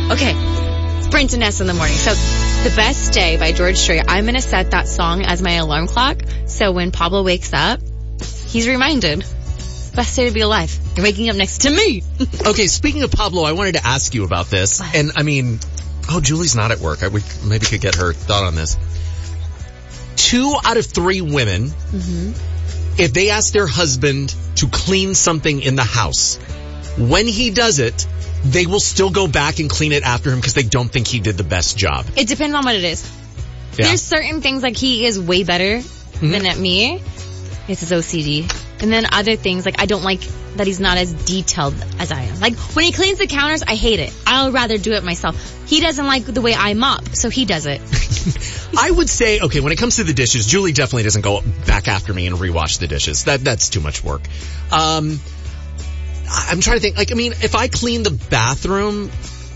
Okay. Sprint to Nest in the morning. So, The Best Day by George Strait. I'm going to set that song as my alarm clock. So when Pablo wakes up, he's reminded. Best day to be alive. You're waking up next to me. Okay, speaking of Pablo, I wanted to ask you about this. What? And I mean, Julie's not at work. We maybe could get her thought on this. 2 out of 3 women, if they ask their husband to clean something in the house, when he does it, they will still go back and clean it after him because they don't think he did the best job. It depends on what it is. Yeah. There's certain things like he is way better than at me. It's his OCD. And then other things, like I don't like that he's not as detailed as I am. Like when he cleans the counters, I hate it. I'll rather do it myself. He doesn't like the way I mop, so he does it. I would say, okay, when it comes to the dishes, Julie definitely doesn't go back after me and rewash the dishes. That's too much work. I'm trying to think, like, I mean, if I clean the bathroom,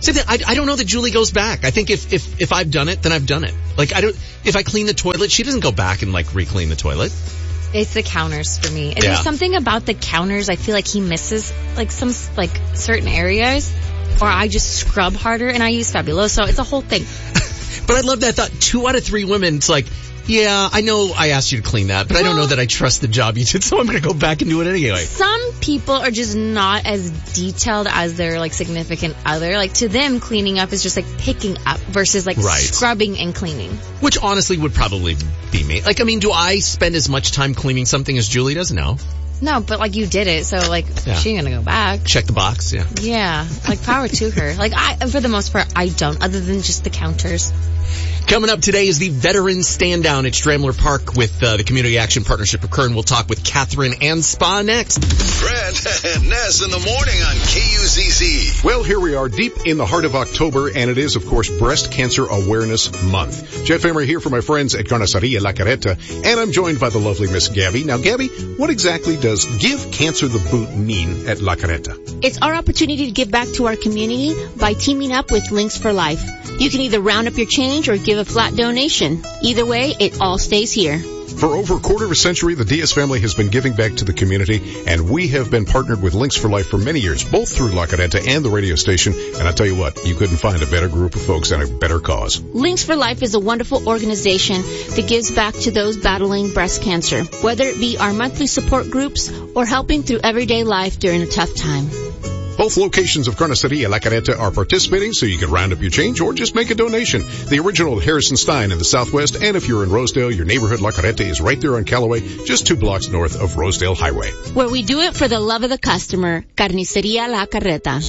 I don't know that Julie goes back. I think if I've done it, then I've done it. Like, if I clean the toilet, she doesn't go back and like re-clean the toilet. It's the counters for me. There's something about the counters I feel like he misses, like some, like certain areas, or I just scrub harder and I use Fabuloso. It's a whole thing. But I love that thought. 2 out of 3 women, it's like, yeah, I know I asked you to clean that, but I don't know that I trust the job you did, so I'm going to go back and do it anyway. Some people are just not as detailed as their, like, significant other. Like, to them, cleaning up is just, like, picking up versus, like, scrubbing and cleaning. Which, honestly, would probably be me. Like, I mean, do I spend as much time cleaning something as Julie does? No. No, but, like, you did it, so, like, she ain't going to go back. Check the box, yeah. Yeah. Like, power to her. Like, for the most part, I don't, other than just the counters. Coming up today is the Veterans Stand Down at Stramler Park with the Community Action Partnership of Kern. We'll talk with Catherine and Spa next. Grant and Ness in the morning on KUZZ. Well, here we are deep in the heart of October, and it is, of course, Breast Cancer Awareness Month. Jeff Emery here for my friends at Carniceria La Carreta, and I'm joined by the lovely Miss Gabby. Now, Gabby, what exactly does Give Cancer the Boot mean at La Carreta? It's our opportunity to give back to our community by teaming up with Links for Life. You can either round up your change or give a flat donation. Either way, it all stays here. For over a quarter of a century, the Diaz family has been giving back to the community, and we have been partnered with Links for Life for many years, both through La Carreta and the radio station. And I tell you what, you couldn't find a better group of folks and a better cause. Links for Life is a wonderful organization that gives back to those battling breast cancer, whether it be our monthly support groups or helping through everyday life during a tough time. Both locations of Carniceria La Carreta are participating, so you can round up your change or just make a donation. The original at Harrison Stein in the southwest, and if you're in Rosedale, your neighborhood La Carreta is right there on Callaway, just 2 blocks north of Rosedale Highway. Where we do it for the love of the customer. Carniceria La Carreta.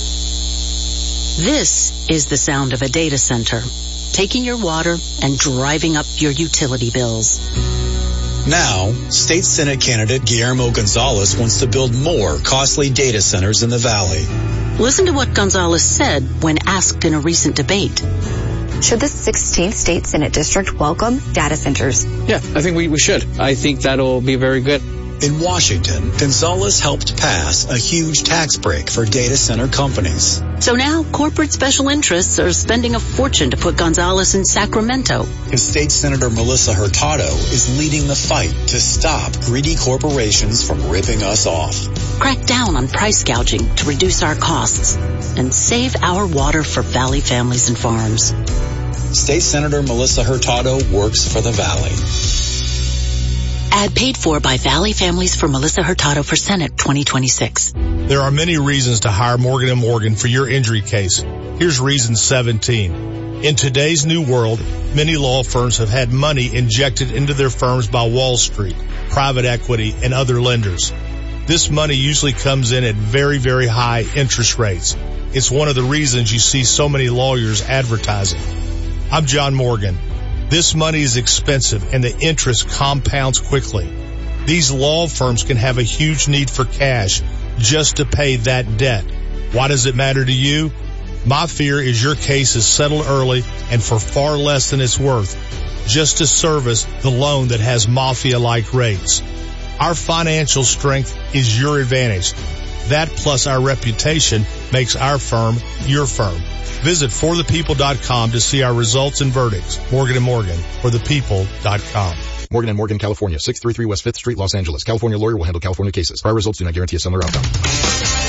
This is the sound of a data center, taking your water and driving up your utility bills. Now, State Senate candidate Guillermo Gonzalez wants to build more costly data centers in the valley. Listen to what Gonzalez said when asked in a recent debate. Should the 16th State Senate District welcome data centers? Yeah, I think we should. I think that'll be very good. In Washington, Gonzalez helped pass a huge tax break for data center companies. So now corporate special interests are spending a fortune to put Gonzalez in Sacramento. And State Senator Melissa Hurtado is leading the fight to stop greedy corporations from ripping us off. Crack down on price gouging to reduce our costs and save our water for Valley families and farms. State Senator Melissa Hurtado works for the Valley. Ad paid for by Valley Families for Melissa Hurtado for Senate 2026. There are many reasons to hire Morgan & Morgan for your injury case. Here's reason 17. In today's new world, many law firms have had money injected into their firms by Wall Street, private equity, and other lenders. This money usually comes in at very, very high interest rates. It's one of the reasons you see so many lawyers advertising. I'm John Morgan. This money is expensive and the interest compounds quickly. These law firms can have a huge need for cash just to pay that debt. Why does it matter to you? My fear is your case is settled early and for far less than it's worth, just to service the loan that has mafia-like rates. Our financial strength is your advantage. That plus our reputation makes our firm your firm. Visit forthepeople.com to see our results and verdicts. Morgan & Morgan, forthepeople.com. Morgan & Morgan, California, 633 West 5th Street, Los Angeles. California lawyer will handle California cases. Prior results do not guarantee a similar outcome.